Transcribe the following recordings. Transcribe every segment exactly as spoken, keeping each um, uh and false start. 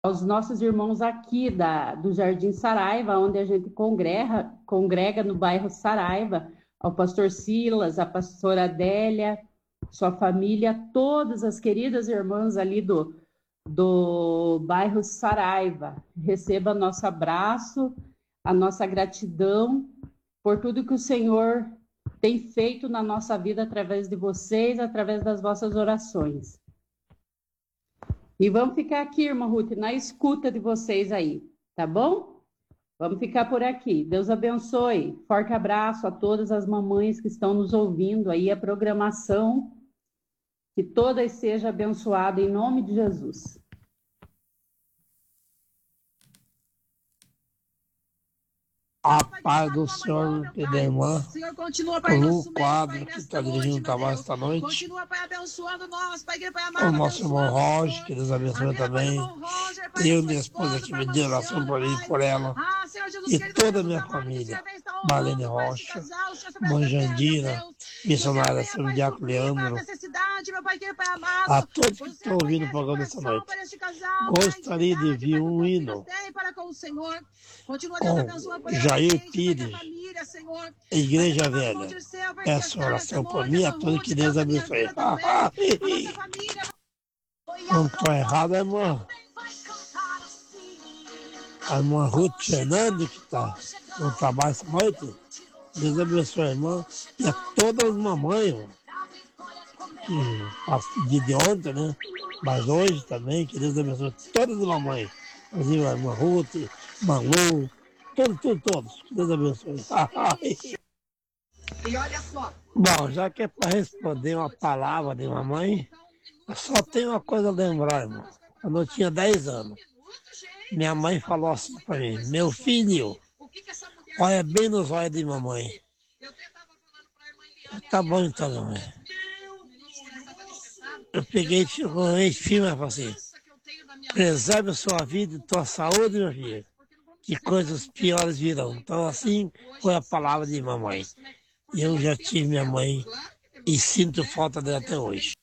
aos nossos irmãos aqui da, do Jardim Saraiva, onde a gente congrega, congrega no bairro Saraiva, ao pastor Silas, a pastora Adélia, sua família, todas as queridas irmãs ali do, do bairro Saraiva. Receba nosso abraço, a nossa gratidão por tudo que o Senhor tem feito na nossa vida através de vocês, através das vossas orações. E vamos ficar aqui, irmã Ruth, na escuta de vocês aí, tá bom? Vamos ficar por aqui. Deus abençoe. Forte abraço a todas as mamães que estão nos ouvindo aí, a programação. Que todas sejam abençoadas em nome de Jesus. A paz do Senhor e da irmã, o quadro que está dirigindo o trabalho esta noite. Continua, Pai, abençoando nós, Pai, Pai amado. O nosso irmão Roger, que Deus abençoe também. Eu e minha esposa que me deu oração por ele, por ela. E toda a minha família. Marlene Rocha, mãe Jandira, missionária São Diácono Leandro. A todos que estão ouvindo o programa dessa noite. Gostaria de ouvir um hino com Jair Pires, Igreja Velha. Essa oração por mim, a todos que Deus abençoe. Não estou errado, irmã. A irmã Ruth Fernandes, que está no trabalho essa noite. Deus abençoe a irmã e a todas as mamães, irmão. Que dia de ontem, né? Mas hoje também, que Deus abençoe todas as mamães. Inclusive a irmã Ruth, Malu, todos, todos, todos. Que Deus abençoe. E olha só. Bom, já que é para responder uma palavra de mamãe, eu só tenho uma coisa a lembrar, irmão. Quando eu tinha dez anos, minha mãe falou assim para mim: meu filho, olha bem nos olhos de mamãe. Tá bom então, mamãe. Eu peguei e filme e falei assim: preserve a sua vida e tua saúde, meu filho, que coisas piores virão. Então assim foi a palavra de mamãe. E eu já tive minha mãe e sinto falta dela até hoje.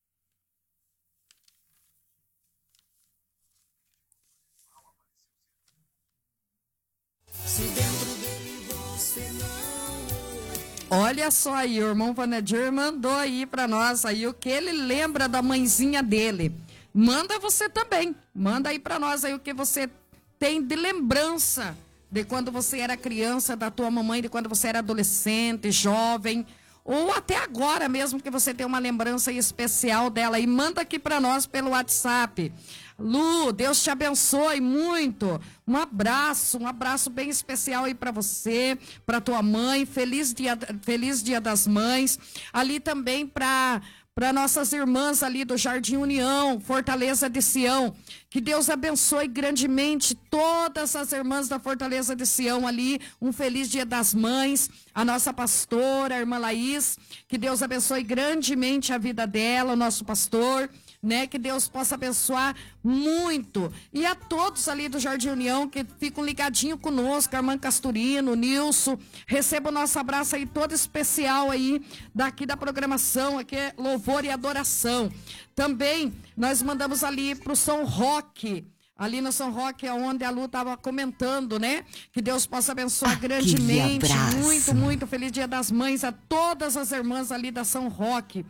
Olha só aí, o irmão Vanadir mandou aí para nós aí o que ele lembra da mãezinha dele. Manda você também, manda aí para nós aí o que você tem de lembrança de quando você era criança, da tua mamãe, de quando você era adolescente, jovem, ou até agora mesmo que você tem uma lembrança especial dela. E manda aqui para nós pelo WhatsApp. Lu, Deus te abençoe muito. Um abraço, um abraço bem especial aí para você, para tua mãe. Feliz dia, feliz dia das Mães. Ali também para para nossas irmãs ali do Jardim União, Fortaleza de Sião. Que Deus abençoe grandemente todas as irmãs da Fortaleza de Sião ali. Um feliz dia das Mães. A nossa pastora, a irmã Laís. Que Deus abençoe grandemente a vida dela, o nosso pastor. Né, que Deus possa abençoar muito. E a todos ali do Jardim União que ficam ligadinho conosco, a irmã Casturino, o Nilson, receba o nosso abraço aí todo especial aí daqui da programação, aqui é louvor e adoração. Também nós mandamos ali pro São Roque, ali no São Roque, onde a Lu estava comentando, né? Que Deus possa abençoar Aquele grandemente. Abraço. Muito, muito feliz Dia das Mães a todas as irmãs ali da São Roque.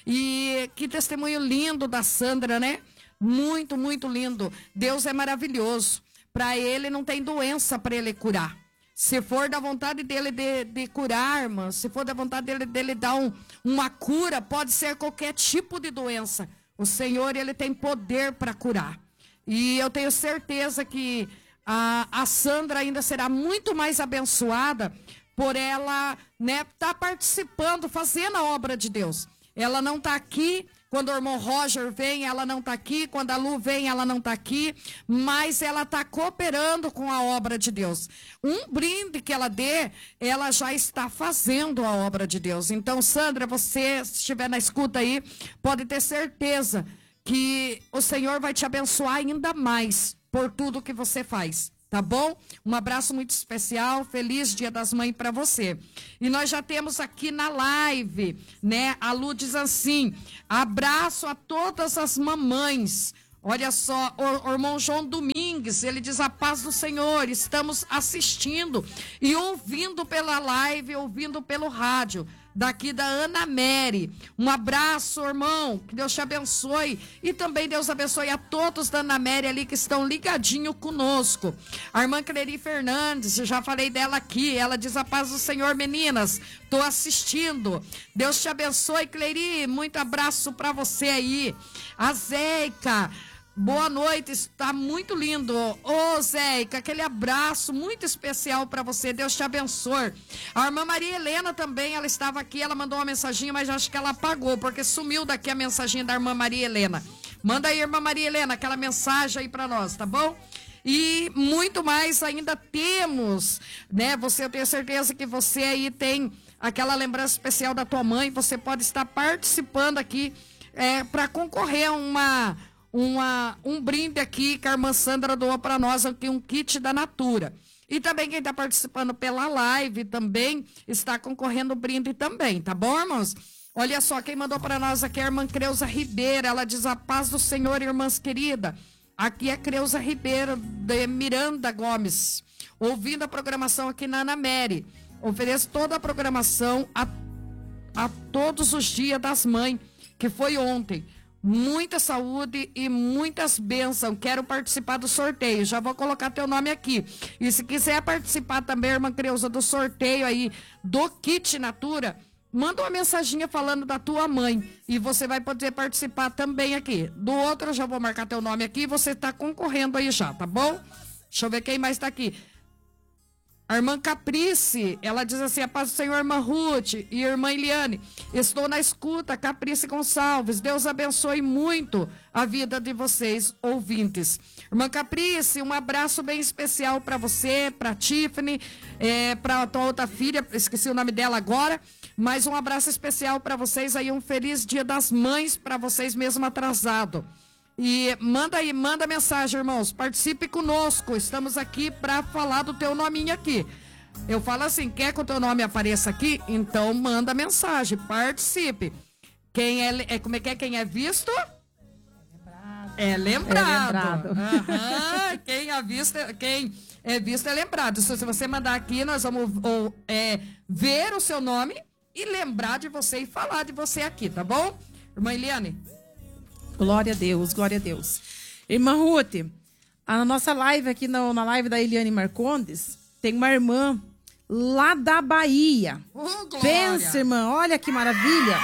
E que testemunho lindo da Sandra, né? Muito, muito lindo. Deus é maravilhoso. Para ele não tem doença para ele curar. Se for da vontade dele de, de curar, irmã, se for da vontade dele, dele dar um, uma cura, pode ser qualquer tipo de doença. O Senhor, ele tem poder para curar. E eu tenho certeza que a, a Sandra ainda será muito mais abençoada por ela, né, tá participando, fazendo a obra de Deus. Ela não está aqui, quando o irmão Roger vem, ela não está aqui, quando a Lu vem, ela não está aqui, mas ela está cooperando com a obra de Deus. Um brinde que ela dê, ela já está fazendo a obra de Deus. Então, Sandra, você, se estiver na escuta aí, pode ter certeza que o Senhor vai te abençoar ainda mais por tudo que você faz, tá bom? Um abraço muito especial, feliz Dia das Mães para você. E nós já temos aqui na live, né? A Lu diz assim: abraço a todas as mamães. Olha só, o, o irmão João Domingues, ele diz: a paz do Senhor, estamos assistindo e ouvindo pela live, ouvindo pelo rádio, daqui da Ana Mary. Um abraço, irmão, que Deus te abençoe, e também Deus abençoe a todos da Ana Mary ali que estão ligadinho conosco. A irmã Cleri Fernandes, eu já falei dela aqui, ela diz: a paz do Senhor, meninas, tô assistindo. Deus te abençoe, Cleri, muito abraço para você aí. A Zeica, boa noite, está muito lindo. Ô, Zeica, aquele abraço muito especial para você, Deus te abençoe. A irmã Maria Helena também, ela estava aqui, ela mandou uma mensaginha, mas acho que ela apagou, porque sumiu daqui a mensaginha da irmã Maria Helena. Manda aí, irmã Maria Helena, aquela mensagem aí para nós, tá bom? E muito mais ainda temos, né? Você, eu tenho certeza que você aí tem aquela lembrança especial da tua mãe, você pode estar participando aqui é, para concorrer a uma... Uma, um brinde aqui que a irmã Sandra doou para nós, aqui um kit da Natura. E também quem está participando pela live também está concorrendo brinde também, tá bom, irmãos? Olha só, quem mandou para nós aqui é a irmã Creuza Ribeiro. Ela diz: a paz do Senhor, irmãs queridas. Aqui é Creuza Ribeiro, de Miranda Gomes, ouvindo a programação aqui na Ana Mary. Ofereço toda a programação a, a todos os dias das mães, que foi ontem. Muita saúde e muitas bênçãos. Quero participar do sorteio. Já vou colocar teu nome aqui. E se quiser participar também, irmã Creuza, do sorteio aí do kit Natura, manda uma mensaginha falando da tua mãe. E você vai poder participar também aqui. Do outro, eu já vou marcar teu nome aqui. Você está concorrendo aí já, tá bom? Deixa eu ver quem mais está aqui. A irmã Caprice, ela diz assim: a paz do Senhor, irmã Ruth e irmã Eliane, estou na escuta, Caprice Gonçalves, Deus abençoe muito a vida de vocês, ouvintes. Irmã Caprice, um abraço bem especial para você, para Tiffany, é, para a tua outra filha, esqueci o nome dela agora, mas um abraço especial para vocês aí, um feliz dia das mães para vocês mesmo atrasado. E manda aí, manda mensagem, irmãos, participe conosco, estamos aqui para falar do teu nominho aqui. Eu falo assim: quer que o teu nome apareça aqui? Então manda mensagem, participe. Quem é, é como é que é, quem é visto? É lembrado. É lembrado. Uhum. Quem é visto, quem é visto é lembrado. Se você mandar aqui, nós vamos ou, é, ver o seu nome e lembrar de você e falar de você aqui, tá bom? Irmã Eliane? Glória a Deus, glória a Deus. Irmã Ruth, a nossa live aqui, na, na live da Eliane Marcondes, tem uma irmã lá da Bahia. Oh, pensa, irmã, olha que maravilha.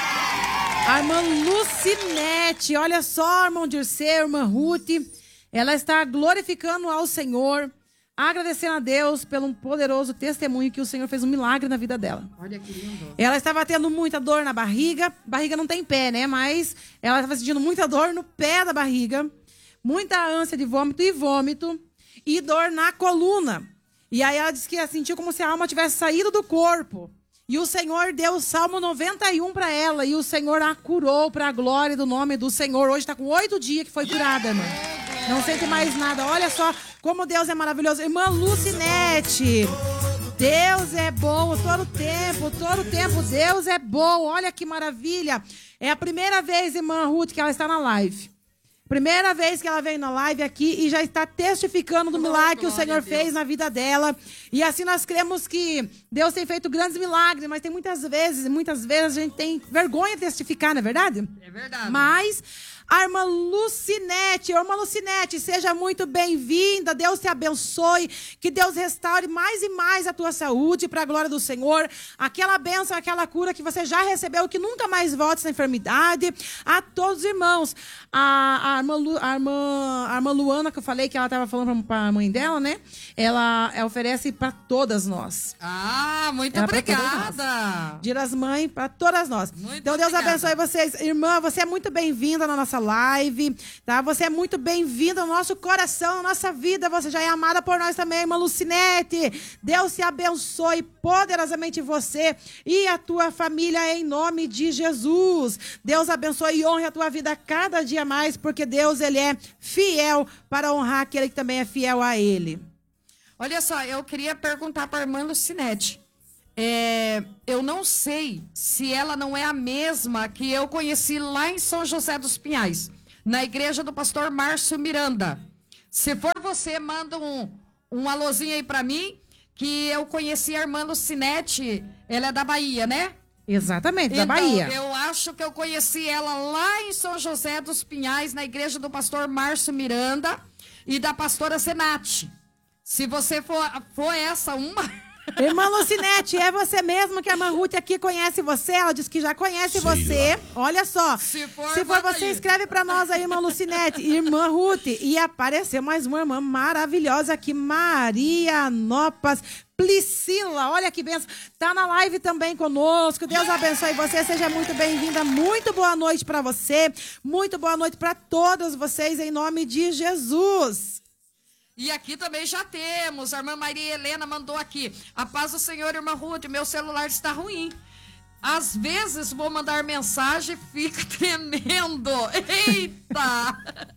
A irmã Lucinete, olha só, irmão Dirceu, irmã Ruth, ela está glorificando ao Senhor, agradecendo a Deus pelo um poderoso testemunho que o Senhor fez um milagre na vida dela. Olha que lindo. Ela estava tendo muita dor na barriga. Barriga não tem pé, né? Mas ela estava sentindo muita dor no pé da barriga. Muita ânsia de vômito e vômito. E dor na coluna. E aí ela disse que ela sentiu como se a alma tivesse saído do corpo. E o Senhor deu o Salmo noventa e um para ela. E o Senhor a curou para a glória do nome do Senhor. Hoje está com oito dias que foi curada, irmã. Não sente mais nada. Olha só como Deus é maravilhoso. Irmã Lucinete, Deus é bom todo tempo, todo tempo Deus é bom. Olha que maravilha. É a primeira vez, irmã Ruth, que ela está na live. Primeira vez que ela veio na live aqui e já está testificando do milagre que o Senhor fez na vida dela. E assim nós cremos que Deus tem feito grandes milagres, mas tem muitas vezes, muitas vezes a gente tem vergonha de testificar, não é verdade? É verdade. Mas a irmã Lucinete, irmã Lucinete, seja muito bem-vinda, Deus te abençoe, que Deus restaure mais e mais a tua saúde para a glória do Senhor, aquela bênção, aquela cura que você já recebeu, que nunca mais volte essa enfermidade. A todos os irmãos, a, a, irmã, Lu, a, irmã, a irmã Luana, que eu falei que ela estava falando para a mãe dela, né? Ela, ela oferece para todas nós. Ah, muito ela obrigada. Dia das Mães para todas nós. Muito então Deus obrigada. abençoe vocês. Irmã, você é muito bem-vinda na nossa live, tá? Você é muito bem-vinda no nosso coração, na nossa vida. Você já é amada por nós também, irmã Lucinete. Deus te abençoe poderosamente você e a tua família em nome de Jesus. Deus abençoe e honre a tua vida cada dia mais, porque Deus, ele é fiel para honrar aquele que também é fiel a ele. Olha só, eu queria perguntar para a irmã Lucinete. É, eu não sei se ela não é a mesma que eu conheci lá em São José dos Pinhais. na igreja do pastor Márcio Miranda. Se for você, manda um, um alôzinho aí pra mim, que eu conheci a irmã Lucinete, ela é da Bahia, né? Exatamente, da então, Bahia. Eu acho que eu conheci ela lá em São José dos Pinhais, na igreja do pastor Márcio Miranda e da pastora Zenate. Se você for, for essa uma... Irmã Lucinete, é você mesmo que a irmã Ruth aqui conhece você? Ela disse que já conhece Sei você. Lá. Olha só. Se for, Se for você, aí. escreve pra nós aí, irmã Lucinete. Irmã Ruth. E apareceu mais uma irmã maravilhosa aqui, Maria Nopas Priscila. Olha que benção. Tá na live também conosco. Deus abençoe você. Seja muito bem-vinda. Muito boa noite pra você. Muito boa noite pra todos vocês, em nome de Jesus. E aqui também já temos, a irmã Maria Helena mandou aqui, a paz do Senhor, irmã Ruth, meu celular está ruim. Às vezes vou mandar mensagem e fica tremendo. Eita!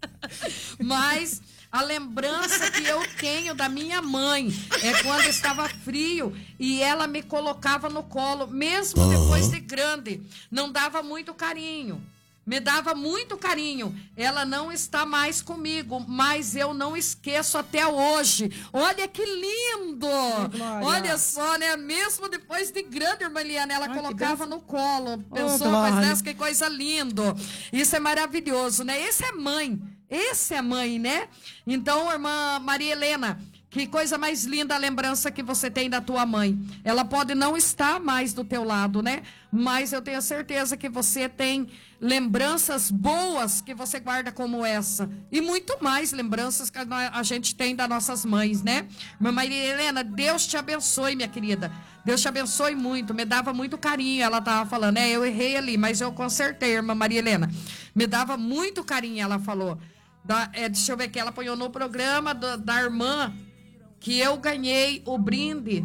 Mas a lembrança que eu tenho da minha mãe é quando estava frio e ela me colocava no colo, mesmo uhum. depois de grande, não dava muito carinho. Me dava muito carinho. Ela não está mais comigo, mas eu não esqueço até hoje. Olha que lindo! Ai, olha só, né? Mesmo depois de grande, irmã Liana, ela Ai, colocava no colo. Pensou, oh, mas nessa que coisa linda. Isso é maravilhoso, né? Esse é mãe. Esse é mãe, né? Então, irmã Maria Helena, que coisa mais linda a lembrança que você tem da tua mãe. Ela pode não estar mais do teu lado, né? Mas eu tenho certeza que você tem lembranças boas que você guarda como essa. E muito mais lembranças que a gente tem das nossas mães, né? Irmã Maria Helena, Deus te abençoe, minha querida. Deus te abençoe muito. Me dava muito carinho. Ela estava falando, é, eu errei ali, mas eu consertei, irmã Maria Helena. Me dava muito carinho, ela falou. Da, é, deixa eu ver aqui, ela apanhou no programa do, da irmã que eu ganhei o brinde,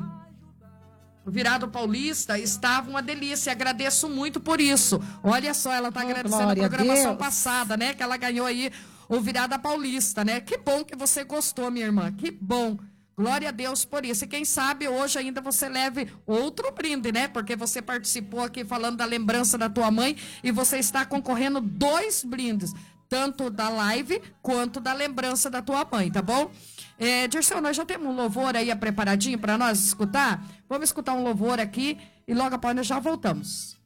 o virado paulista, estava uma delícia, agradeço muito por isso. Olha só, ela está oh, agradecendo a programação a passada, né, que ela ganhou aí o virada paulista, né, que bom que você gostou, minha irmã, que bom, glória a Deus por isso, e quem sabe hoje ainda você leve outro brinde, né, porque você participou aqui falando da lembrança da tua mãe, e você está concorrendo dois brindes, tanto da live, quanto da lembrança da tua mãe, tá bom? É, Dirceu, nós já temos um louvor aí preparadinho para nós escutar? Vamos escutar um louvor aqui e logo após nós já voltamos.